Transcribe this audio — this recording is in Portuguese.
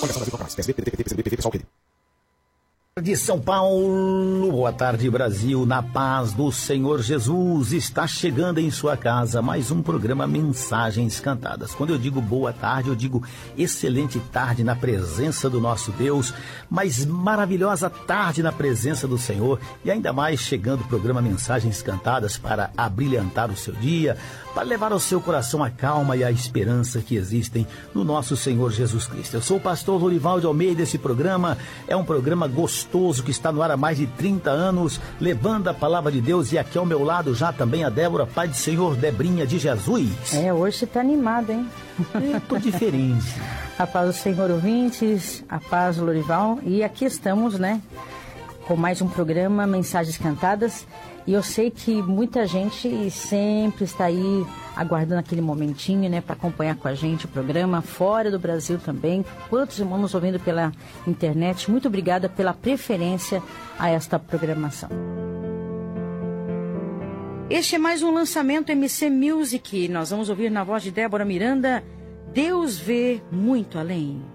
De São Paulo, boa tarde Brasil, na paz do Senhor Jesus, está chegando em sua casa mais um programa Mensagens Cantadas. Quando eu digo boa tarde, eu digo excelente tarde na presença do nosso Deus, mas maravilhosa tarde na presença do Senhor, e ainda mais chegando o programa Mensagens Cantadas para abrilhantar o seu dia, para levar ao seu coração a calma e a esperança que existem no nosso Senhor Jesus Cristo. Eu sou o pastor Lorival de Almeida. Esse programa é um programa gostoso que está no ar há mais de 30 anos, levando a palavra de Deus, e aqui ao meu lado já também a Débora, Pai do Senhor, Debrinha de Jesus. Hoje você tá animado, hein? Eu tô diferente. A paz do Senhor, ouvintes, a paz do Lorival, e aqui estamos, né, com mais um programa Mensagens Cantadas. E eu sei que muita gente sempre está aí aguardando aquele momentinho, né, para acompanhar com a gente o programa, fora do Brasil também. Quantos irmãos nos ouvindo pela internet, muito obrigada pela preferência a esta programação. Este é mais um lançamento MC Music. Nós vamos ouvir na voz de Débora Miranda, Deus vê muito além.